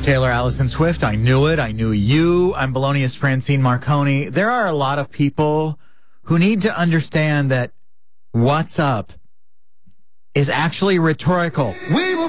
Taylor Allison Swift, I knew it. I knew you. I'm Bologna's Francine Marconi. There are a lot of people who need to understand that what's up is actually rhetorical.